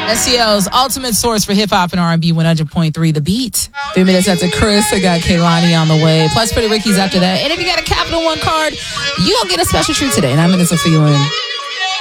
SEL's ultimate source for hip-hop and R&B, 100.3 The Beat. 3 minutes after Chris, I got Kehlani on the way. Plus Pretty Ricky's after that. And if you got a Capital One card, you don't get a special treat today. 9 minutes of feeling.